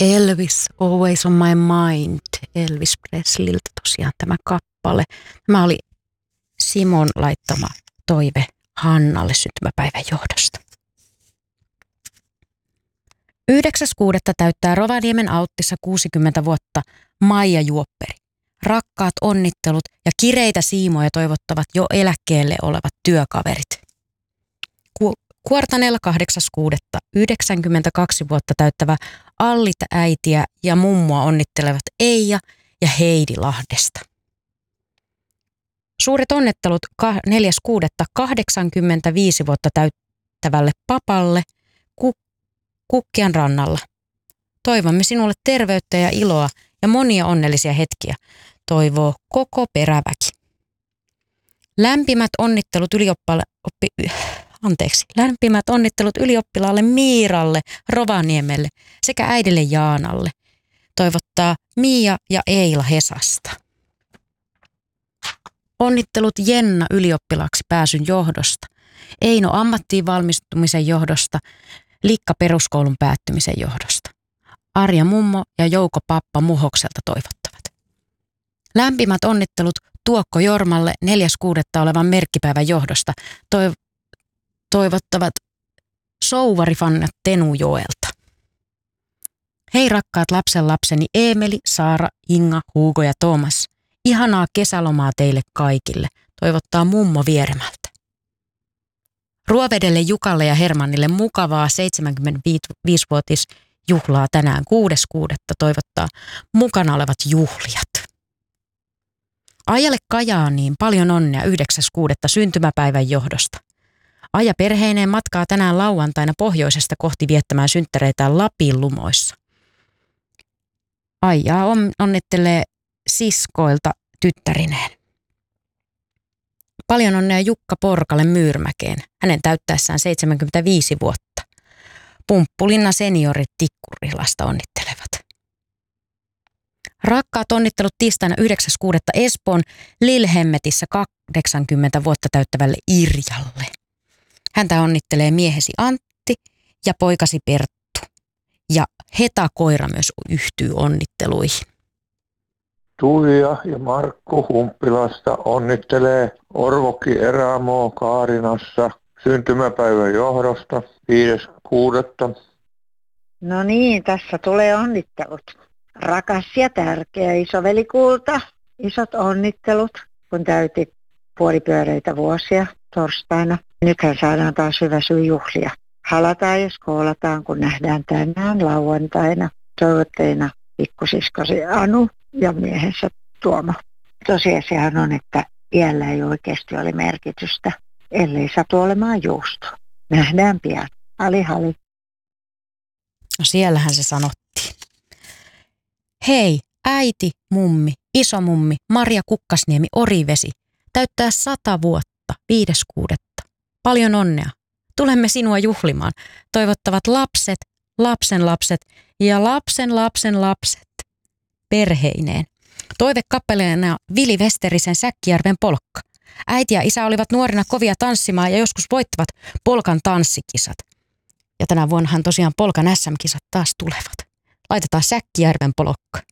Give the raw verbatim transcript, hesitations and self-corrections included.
Elvis, Always on my mind, Elvis Presleyltä tosiaan tämä kappale. Tämä oli Simon laittama toive Hannalle syntymäpäivän johdosta. yhdeksäs kuudetta täyttää Rovaniemen Auttissa kuusikymmentä vuotta Maija Juopperi. Rakkaat onnittelut ja kireitä siimoja toivottavat jo eläkkeelle olevat työkaverit. Ku- Kuortaneella kahdeksas kuudetta yhdeksänkymmentäkaksi vuotta täyttävä Allit äitiä ja mummoa onnittelevat Eija ja Heidi Lahdesta. Suuret onnittelut neljäs kuudetta kahdeksankymmentäviisi vuotta täyttävälle papalle Ku- Kukkian rannalla. Toivomme sinulle terveyttä ja iloa ja monia onnellisia hetkiä, toivoo koko peräväki. Lämpimät onnittelut ylioppilaalle, oppi, anteeksi, lämpimät onnittelut ylioppilaalle Miiralle Rovaniemelle sekä äidille Jaanalle, toivottaa Miia ja Eila Hesasta. Onnittelut Jenna ylioppilaaksi pääsyn johdosta, Eino ammattiin valmistumisen johdosta, Likka peruskoulun päättymisen johdosta. Arja mummo ja Jouko pappa Muhokselta toivottavat. Lämpimät onnittelut Tuokko Jormalle neljäs kuudetta olevan merkkipäivän johdosta toiv- toivottavat souvarifannat Tenujoelta. Hei rakkaat lapsenlapseni Eemeli, Saara, Inga, Hugo ja Thomas. Ihanaa kesälomaa teille kaikille, toivottaa mummo Vieremältä. Ruovedelle Jukalle ja Hermannille mukavaa seitsemänkymmentäviisivuotisjuhlaa tänään kuudes kuudetta toivottaa mukana olevat juhlijat. Aijalle Kajaaniin paljon onnea yhdeksäs kuudetta syntymäpäivän johdosta. Aija perheineen matkaa tänään lauantaina pohjoisesta kohti viettämään synttäreitään Lapin lumoissa. Aijaa on, onnittelee siskoilta tyttärineen. Paljon onnea Jukka Porkalle Myyrmäkeen, hänen täyttäessään seitsemänkymmentäviisi vuotta. Pumppulinna seniorit Tikkurilasta onnittelevat. Rakkaat onnittelut tiistaina yhdeksäs kuudetta Espoon Lilhemmetissä kahdeksankymmentä vuotta täyttävälle Irjalle. Häntä onnittelee miehesi Antti ja poikasi Perttu. Ja Heta koira myös yhtyy onnitteluihin. Tuija ja Markku Humppilasta onnittelee Orvokki Erämoo Kaarinassa syntymäpäivän johdosta viides kuudetta. No niin, tässä tulee onnittelut. Rakas ja tärkeä isoveli Kulta, isot onnittelut, kun täytit puolipyöreitä vuosia torstaina. Nythän saadaan taas hyvä syy juhlia. Halataan ja skoolataan, kun nähdään tänään lauantaina. Toivotteina pikkusiskosi Anu ja miehensä Tuomo. Tosiasiahan on, että iällä ei oikeasti ole merkitystä, ellei satu olemaan juusto. Nähdään pian. Ali hali. No siellähän se sanottiin. Hei, äiti, mummi, isomummi, Maria Kukkasniemi, Orivesi, täyttää sata vuotta, viides kuudetta. Paljon onnea. Tulemme sinua juhlimaan. Toivottavat lapset, lapsen lapset ja lapsen lapsen lapset perheineen. Toivekappaleena Vili Westerisen Säkkijärven polkka. Äiti ja isä olivat nuorina kovia tanssimaan ja joskus voittavat polkan tanssikisat. Ja tänä vuonnahan tosiaan polkan äs äm-kisat taas tulevat. Laitetaan Säkkijärven polkka.